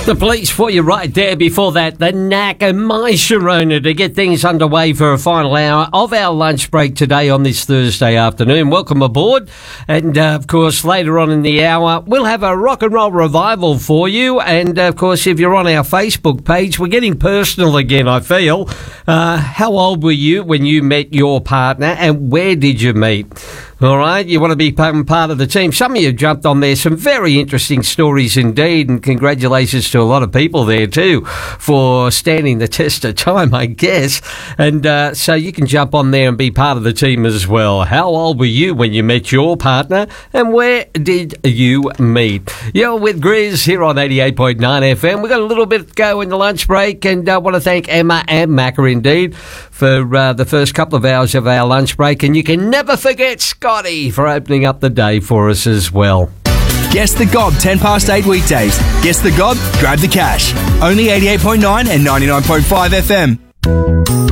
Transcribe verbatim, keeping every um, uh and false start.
The police for you right there. Before that, the Knack and My Sharona to get things underway for a final hour of our lunch break today on this Thursday afternoon. Welcome aboard. And, uh, of course, later on in the hour, we'll have a rock and roll revival for you. And, uh, of course, if you're on our Facebook page, we're getting personal again, I feel. Uh, how old were you when you met your partner and where did you meet? All right, you want to be part of the team. Some of you jumped on there. Some very interesting stories indeed, and congratulations to a lot of people there too for standing the test of time, I guess. And uh, so you can jump on there and be part of the team as well. How old were you when you met your partner, and where did you meet? You're with Grizz here on eighty-eight point nine F M. We've got a little bit to go in the lunch break, and I uh, want to thank Emma and Macca indeed for uh, the first couple of hours of our lunch break. And you can never forget Scotty for opening up the day for us as well. Guess the Gob, ten past eight weekdays. Guess the Gob, grab the cash. Only eighty-eight point nine and ninety-nine point five F M.